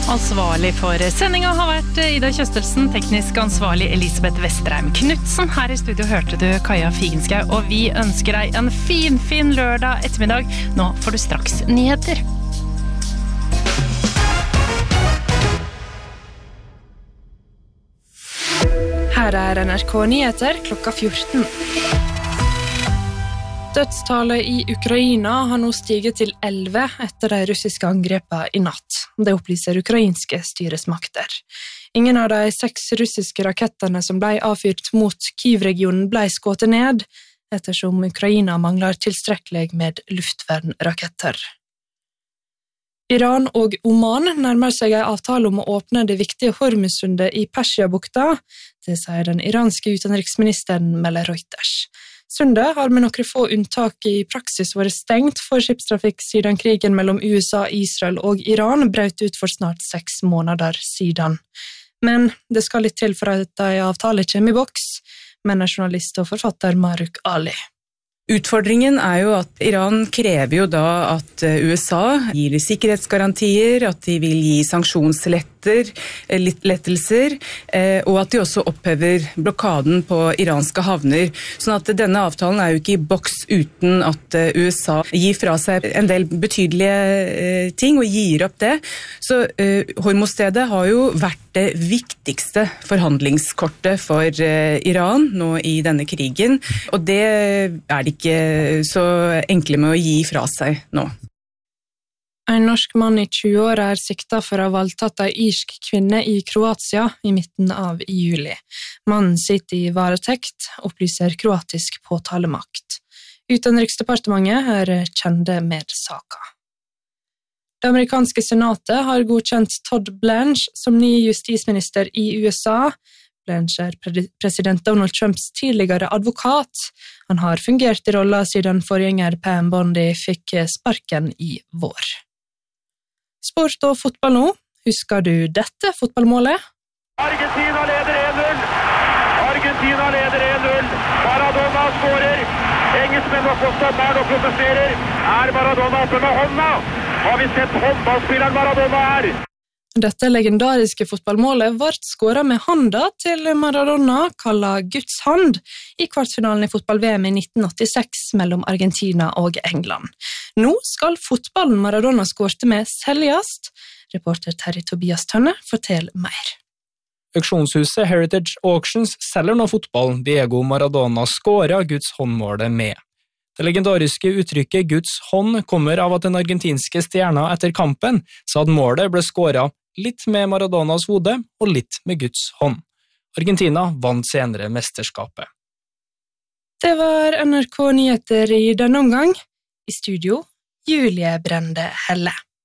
Ansvarlig for sendinga har vært Ida Kjøstelsen, teknisk ansvarlig Elisabeth Vesterheim Knudsen. Her I studio hørte du Kaja Figenschou, og vi ønsker deg en fin lørdag ettermiddag. Nå får du straks nyheter. Her NRK Nyheter klokka 14. Dødstallet I Ukraina har nå stiget til 11 etter de russiske angrepene I natt. Det opplyser ukrainske styresmakter. Ingen av de 6 russiske rakettene som ble avfyrt mot Kyiv-regionen ble skutt ned, ettersom Ukraina mangler tilstrekkelig med luftvernraketter. Iran og Oman nærmer seg en avtale om å åpne det viktige Hormuzsundet I Persiabukta, det sier den iranske utenriksministeren, melder Reuters. Sundet har med noen få unntak I praksis vært stengt for skipstrafikk siden krigen mellom USA, Israel og Iran brøt ut for snart 6 måneder siden. Men det skal litt til for at en avtale kommer I boks, mener journalist og forfatter Maruk Ali. Utfordringen jo at Iran krever jo da at USA gir sikkerhetsgarantier, at de vil gi sanksjonslettelser, og at de også opphever blokaden på iranske havner. Sånn at denne avtalen jo ikke I boks uten at USA gir fra seg en del betydelige ting og gir opp det. Så Hormuzstedet har jo vært det viktigste forhandlingskortet for Iran nå I denne krigen, og det det ikke så enkle med å gi fra seg nå. En norsk mann I 20-åra siktet for å ha voldtatt en irsk kvinne I Kroatia I midten av juli. Mannen sitter I varetekt, opplyser kroatisk påtalemakt. Utenriksdepartementet kjende med saka. Det amerikanske senatet har godkjent Todd Blanche som ny justisminister I USA. Blanche president Donald Trumps tidligere advokat. Han har fungert I rollen siden forgjenger Pam Bondi fikk sparken I vår. Sport og fotball nå. Husker du dette fotballmålet? Argentina leder 1-0. Maradona skårer. Engelskmenn var på stopperen og protesterer. Maradona oppe med hånda? Har vi sett håndballspilleren Maradona Dette legendariske fotballmålet ble skåret med handa til Maradona, kallet Guds hand, I kvartfinalen I fotball-VM I 1986 mellom Argentina og England. Nå skal fotballen Maradona skårte med seljast. Reporter Terry Tobias Tønne forteller mer. Auksjonshuset Heritage Auctions selger nå fotballen Diego Maradona skåret Guds håndmålet med. Det legendariske uttrykket Guds hånd kommer av at den argentinske stjerna etter kampen sa at målet ble skåret litt med Maradonas hode og litt med Guds hånd. Argentina vant senere mesterskapet. Det var NRK Nyheter I denne omgang. I studio, Julie Brende Helle.